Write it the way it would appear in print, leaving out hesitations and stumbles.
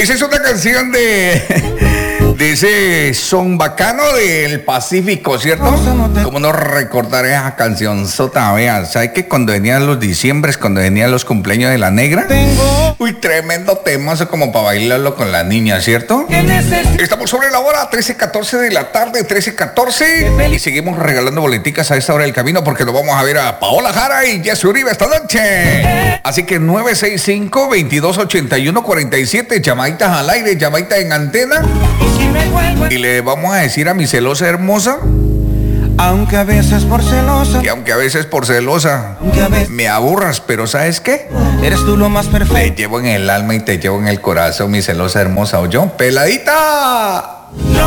Esa es una canción de ese son bacano del Pacífico, ¿cierto? ¿Cómo no recordar esa canción sota? Vea, ¿sabes que cuando venían los diciembres, cuando venían los cumpleaños de la negra? Uy, tremendo temazo como para bailarlo con la niña, ¿cierto? Estamos sobre la hora 13:14 de la tarde, 13:14, y seguimos regalando boleticas a esta hora del camino porque nos vamos a ver a Paola Jara y Jessy Uribe esta noche. Así que 965-2281-47, llamaditas al aire, llamaditas en antena. Y le vamos a decir a mi celosa hermosa, aunque a veces por celosa, que aunque a veces por celosa me aburras, pero ¿sabes qué? eres tú lo más Te perfecto. llevo en el alma y te llevo en el corazón, mi celosa hermosa, ¿oyó? ¡Peladita!